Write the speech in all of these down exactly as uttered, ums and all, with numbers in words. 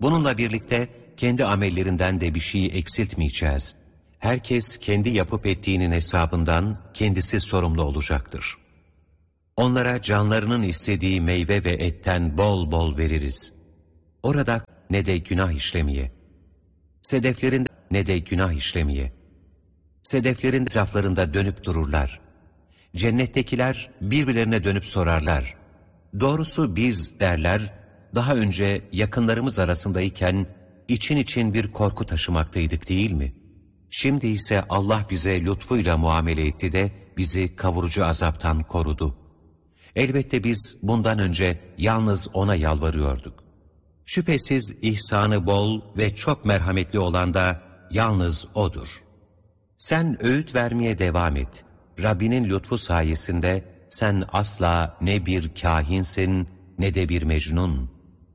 Bununla birlikte kendi amellerinden de bir şeyi eksiltmeyeceğiz. Herkes kendi yapıp ettiğinin hesabından kendisi sorumlu olacaktır. Onlara canlarının istediği meyve ve etten bol bol veririz. Orada ne de günah işlemeye, sedeflerinde ne de günah işlemeye. Sedeflerin etraflarında dönüp dururlar. Cennettekiler birbirlerine dönüp sorarlar. Doğrusu biz derler, daha önce yakınlarımız arasındayken için için bir korku taşımaktaydık değil mi? Şimdi ise Allah bize lütfuyla muamele etti de bizi kavurucu azaptan korudu. Elbette biz bundan önce yalnız O'na yalvarıyorduk. Şüphesiz ihsanı bol ve çok merhametli olan da yalnız O'dur. Sen öğüt vermeye devam et. Rabbinin lütfu sayesinde sen asla ne bir kâhinsin ne de bir mecnun.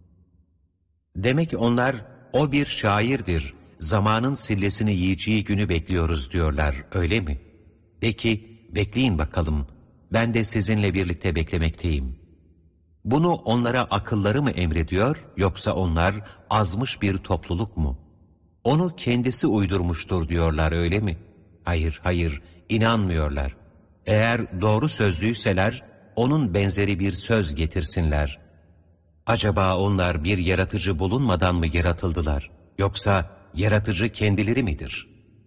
Demek onlar o bir şairdir, zamanın sillesini yiyeceği günü bekliyoruz diyorlar, öyle mi? De ki, bekleyin bakalım, ben de sizinle birlikte beklemekteyim. Bunu onlara akılları mı emrediyor, yoksa onlar azmış bir topluluk mu? Onu kendisi uydurmuştur diyorlar, öyle mi? Hayır, hayır, inanmıyorlar. Eğer doğru sözlüyseler, onun benzeri bir söz getirsinler. Acaba onlar bir yaratıcı bulunmadan mı yaratıldılar? Yoksa yaratıcı kendileri midir?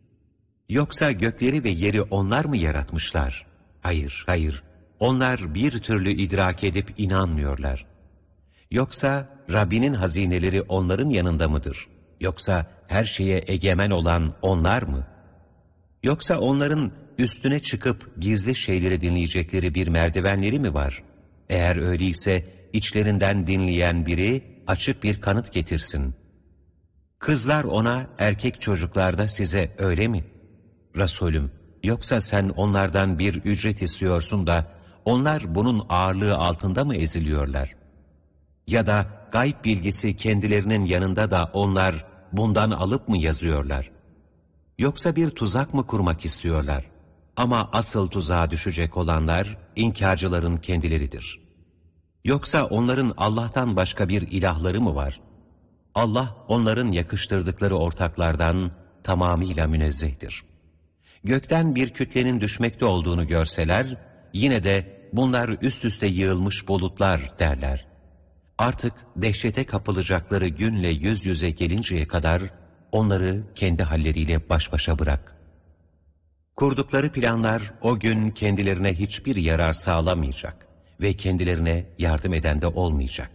Yoksa gökleri ve yeri onlar mı yaratmışlar? Hayır, hayır. Onlar bir türlü idrak edip inanmıyorlar. Yoksa Rabbinin hazineleri onların yanında mıdır? Yoksa her şeye egemen olan onlar mı? Yoksa onların üstüne çıkıp gizli şeyleri dinleyecekleri bir merdivenleri mi var? Eğer öyleyse içlerinden dinleyen biri açık bir kanıt getirsin. Kızlar ona, erkek çocuklar da size öyle mi? Resulüm, yoksa sen onlardan bir ücret istiyorsun da onlar bunun ağırlığı altında mı eziliyorlar? Ya da gayb bilgisi kendilerinin yanında da onlar bundan alıp mı yazıyorlar? Yoksa bir tuzak mı kurmak istiyorlar? Ama asıl tuzağa düşecek olanlar inkarcıların kendileridir. Yoksa onların Allah'tan başka bir ilahları mı var? Allah onların yakıştırdıkları ortaklardan tamamıyla münezzehtir. Gökten bir kütlenin düşmekte olduğunu görseler, yine de bunlar üst üste yığılmış bulutlar derler. Artık dehşete kapılacakları günle yüz yüze gelinceye kadar onları kendi halleriyle baş başa bırak. Kurdukları planlar o gün kendilerine hiçbir yarar sağlamayacak ve kendilerine yardım eden de olmayacak.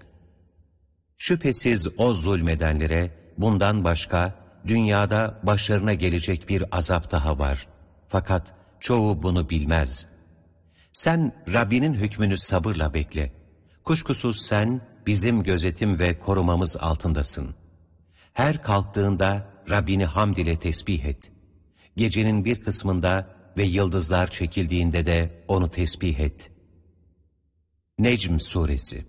Şüphesiz o zulmedenlere bundan başka dünyada başlarına gelecek bir azap daha var. Fakat çoğu bunu bilmez. Sen Rabbinin hükmünü sabırla bekle. Kuşkusuz sen bizim gözetim ve korumamız altındasın. Her kalktığında Rabbini hamd ile tesbih et. Gecenin bir kısmında ve yıldızlar çekildiğinde de onu tesbih et. Necm Suresi.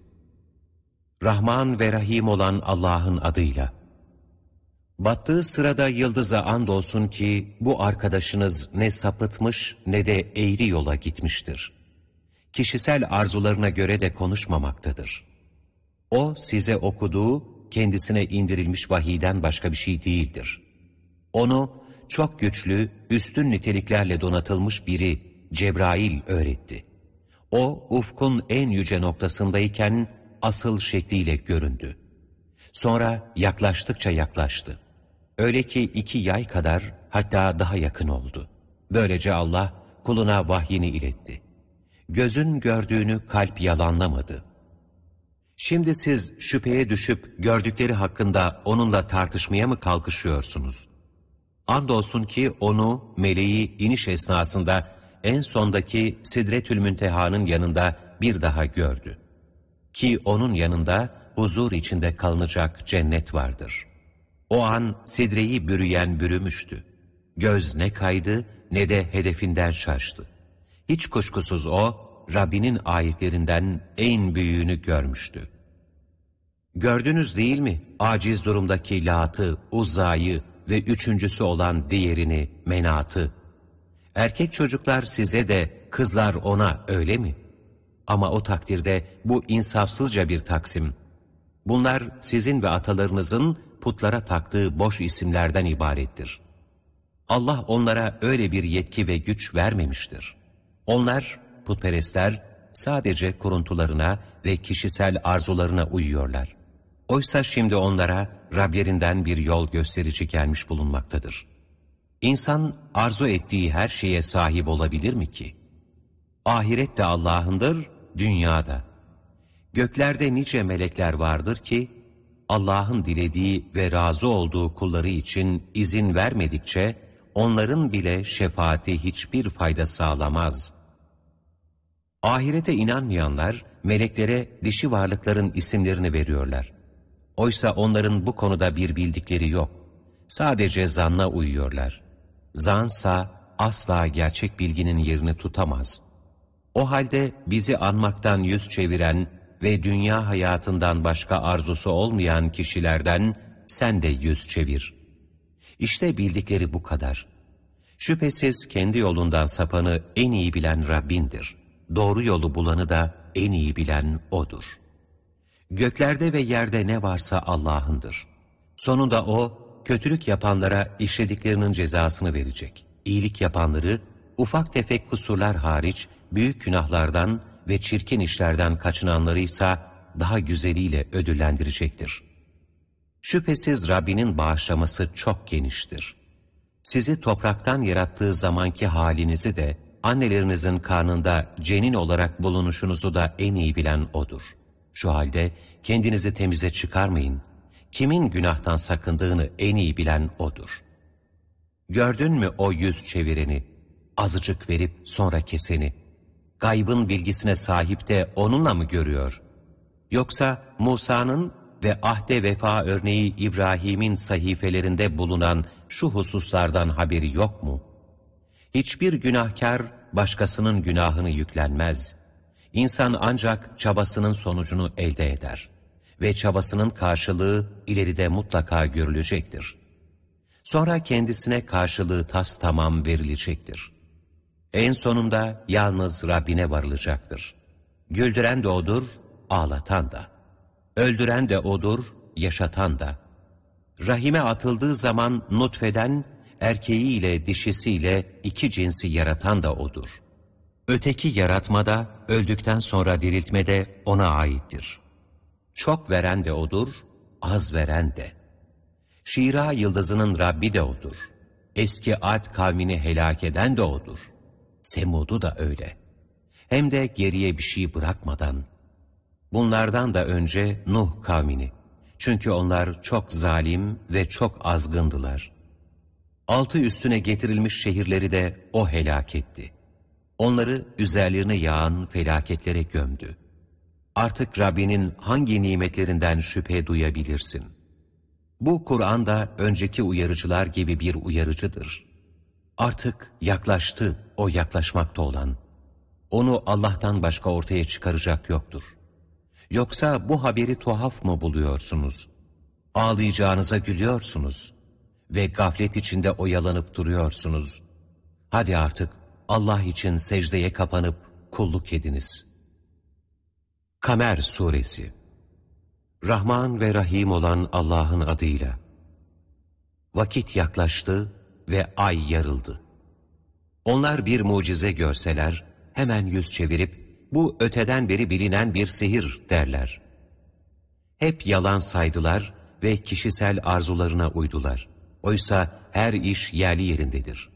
Rahman ve Rahim olan Allah'ın adıyla. Battığı sırada yıldıza andolsun ki bu arkadaşınız ne sapıtmış ne de eğri yola gitmiştir. Kişisel arzularına göre de konuşmamaktadır. O size okuduğu kendisine indirilmiş vahiyden başka bir şey değildir. Onu çok güçlü, üstün niteliklerle donatılmış biri Cebrail öğretti. O ufkun en yüce noktasındayken asıl şekliyle göründü. Sonra yaklaştıkça yaklaştı. Öyle ki iki yay kadar, hatta daha yakın oldu. Böylece Allah kuluna vahyini iletti. Gözün gördüğünü kalp yalanlamadı. Şimdi siz şüpheye düşüp gördükleri hakkında onunla tartışmaya mı kalkışıyorsunuz? Andolsun ki onu, meleği iniş esnasında en sondaki Sidretül Münteha'nın yanında bir daha gördü. Ki onun yanında huzur içinde kalınacak cennet vardır. O an sidreyi bürüyen bürümüştü. Göz ne kaydı ne de hedefinden şaştı. Hiç kuşkusuz o, Rabbinin ayetlerinden en büyüğünü görmüştü. Gördünüz değil mi aciz durumdaki Lat'ı, Uzza'yı ve üçüncüsü olan diğerini, Menat'ı? Erkek çocuklar size de, kızlar ona, öyle mi? Ama o takdirde bu insafsızca bir taksim. Bunlar sizin ve atalarınızın putlara taktığı boş isimlerden ibarettir. Allah onlara öyle bir yetki ve güç vermemiştir. Onlar, putperestler, sadece kuruntularına ve kişisel arzularına uyuyorlar. Oysa şimdi onlara Rablerinden bir yol gösterici gelmiş bulunmaktadır. İnsan arzu ettiği her şeye sahip olabilir mi ki? Ahiret de Allah'ındır, dünyada. Göklerde nice melekler vardır ki, Allah'ın dilediği ve razı olduğu kulları için izin vermedikçe, onların bile şefaati hiçbir fayda sağlamaz. Ahirete inanmayanlar, meleklere dişi varlıkların isimlerini veriyorlar. Oysa onların bu konuda bir bildikleri yok. Sadece zanna uyuyorlar. Zansa asla gerçek bilginin yerini tutamaz. O halde bizi anmaktan yüz çeviren ve dünya hayatından başka arzusu olmayan kişilerden sen de yüz çevir. İşte bildikleri bu kadar. Şüphesiz kendi yolundan sapanı en iyi bilen Rabbindir. Doğru yolu bulanı da en iyi bilen O'dur. Göklerde ve yerde ne varsa Allah'ındır. Sonunda O, kötülük yapanlara işlediklerinin cezasını verecek. İyilik yapanları, ufak tefek kusurlar hariç, büyük günahlardan ve çirkin işlerden kaçınanları ise daha güzeliyle ödüllendirecektir. Şüphesiz Rabbinin bağışlaması çok geniştir. Sizi topraktan yarattığı zamanki halinizi de, annelerinizin karnında cenin olarak bulunuşunuzu da en iyi bilen O'dur. Şu halde kendinizi temize çıkarmayın. Kimin günahtan sakındığını en iyi bilen O'dur. Gördün mü o yüz çevireni, azıcık verip sonra keseni? Gaybın bilgisine sahip de onunla mı görüyor? Yoksa Musa'nın ve ahde vefa örneği İbrahim'in sahifelerinde bulunan şu hususlardan haberi yok mu? Hiçbir günahkar başkasının günahını yüklenmez. İnsan ancak çabasının sonucunu elde eder. Ve çabasının karşılığı ileride mutlaka görülecektir. Sonra kendisine karşılığı tas tamam verilecektir. En sonunda yalnız Rabbine varılacaktır. Güldüren de O'dur, ağlatan da. Öldüren de O'dur, yaşatan da. Rahime atıldığı zaman nutfeden, erkeğiyle dişisiyle iki cinsi yaratan da O'dur. Öteki yaratmada, öldükten sonra diriltmede O'na aittir. Çok veren de O'dur, az veren de. Şira yıldızının Rabbi de O'dur. Eski Ad kavmini helak eden de O'dur. Semud'u da öyle. Hem de geriye bir şey bırakmadan. Bunlardan da önce Nuh kavmini. Çünkü onlar çok zalim ve çok azgındılar. Altı üstüne getirilmiş şehirleri de O helak etti. Onları üzerlerine yağan felaketlere gömdü. Artık Rabbinin hangi nimetlerinden şüphe duyabilirsin? Bu Kur'an da önceki uyarıcılar gibi bir uyarıcıdır. Artık yaklaştı o yaklaşmakta olan. Onu Allah'tan başka ortaya çıkaracak yoktur. Yoksa bu haberi tuhaf mı buluyorsunuz? Ağlayacağınıza gülüyorsunuz ve gaflet içinde oyalanıp duruyorsunuz. Hadi artık Allah için secdeye kapanıp kulluk ediniz. Kamer Suresi. Rahman ve Rahim olan Allah'ın adıyla. Vakit yaklaştı ve ay yarıldı. Onlar bir mucize görseler hemen yüz çevirip bu öteden beri bilinen bir sihir derler. Hep yalan saydılar ve kişisel arzularına uydular. Oysa her iş yerli yerindedir.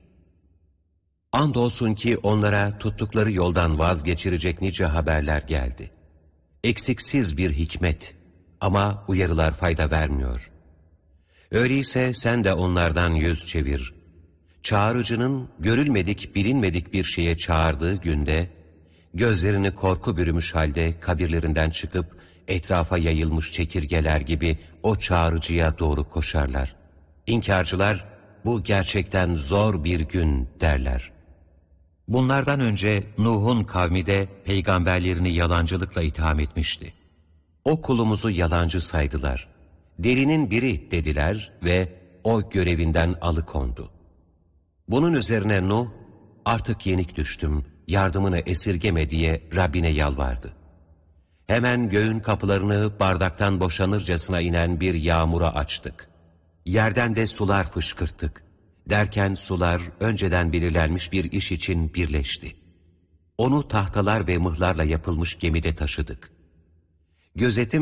Andolsun ki onlara tuttukları yoldan vazgeçirecek nice haberler geldi. Eksiksiz bir hikmet ama uyarılar fayda vermiyor. Öyleyse sen de onlardan yüz çevir. Çağırıcının görülmedik bilinmedik bir şeye çağırdığı günde, gözlerini korku bürümüş halde kabirlerinden çıkıp etrafa yayılmış çekirgeler gibi o çağırıcıya doğru koşarlar. İnkarcılar, bu gerçekten zor bir gün derler. Bunlardan önce Nuh'un kavmi de peygamberlerini yalancılıkla itham etmişti. O kulumuzu yalancı saydılar. Delinin biri dediler ve o görevinden alıkondu. Bunun üzerine Nuh, artık yenik düştüm, yardımını esirgeme diye Rabbine yalvardı. Hemen göğün kapılarını bardaktan boşanırcasına inen bir yağmura açtık. Yerden de sular fışkırttık. Derken sular önceden belirlenmiş bir iş için birleşti. Onu tahtalar ve mıhlarla yapılmış gemide taşıdık. Gözetim